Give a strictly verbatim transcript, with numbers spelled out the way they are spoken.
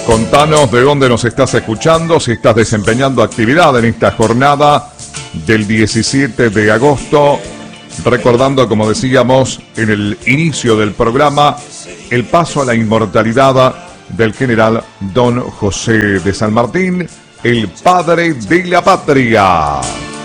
Contanos de dónde nos estás escuchando, si estás desempeñando actividad en esta jornada del diecisiete de agosto, recordando, como decíamos en el inicio del programa, el paso a la inmortalidad del general Don José de San Martín, el padre de la patria.